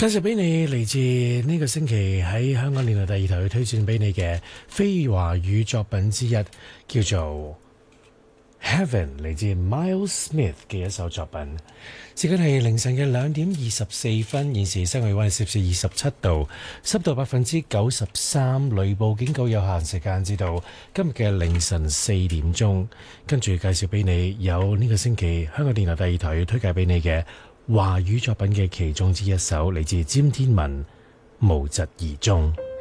介紹俾你嚟自呢個星期喺香港電台第二台去推薦俾你嘅非華語作品之一，叫做 Heaven， 嚟自 Miles Smith 嘅一首作品。時間係凌晨嘅2:24，現時室外氣溫攝氏27度，濕度93%，雷暴警告有限時間至到今日嘅凌晨4點鐘。跟住介紹俾你有呢個星期香港電台第二台推介俾你嘅華語作品嘅其中之一首，嚟自詹天文《無疾而終》。